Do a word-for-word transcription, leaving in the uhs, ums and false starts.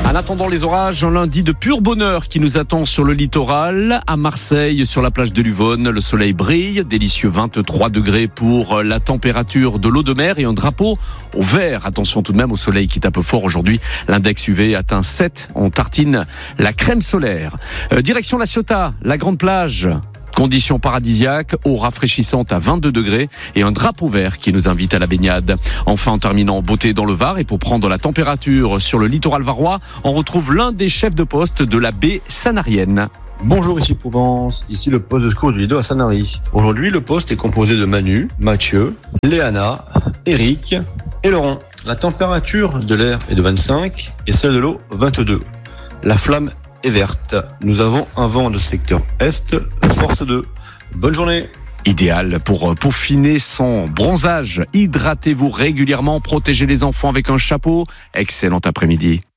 En attendant les orages, un lundi de pur bonheur qui nous attend sur le littoral. À Marseille, sur la plage de Luvonne, le soleil brille. Délicieux vingt-trois degrés pour la température de l'eau de mer et un drapeau au vert. Attention tout de même au soleil qui tape fort aujourd'hui. L'index U V atteint sept. On tartine la crème solaire. Euh, direction La Ciotat, la grande plage. Conditions paradisiaques, eau rafraîchissante à vingt-deux degrés et un drapeau vert qui nous invite à la baignade. Enfin, en terminant en beauté dans le Var et pour prendre la température sur le littoral varois, on retrouve l'un des chefs de poste de la baie sanarienne. Bonjour, ici Provence, ici le poste de secours du Lido à Sanary. Aujourd'hui, le poste est composé de Manu, Mathieu, Léana, Eric et Laurent. La température de l'air est de vingt-cinq et celle de l'eau vingt-deux. La flamme est verte. Nous avons un vent de secteur est, force deux. Bonne journée. Idéal pour peaufiner son bronzage. Hydratez-vous régulièrement, protégez les enfants avec un chapeau. Excellent après-midi.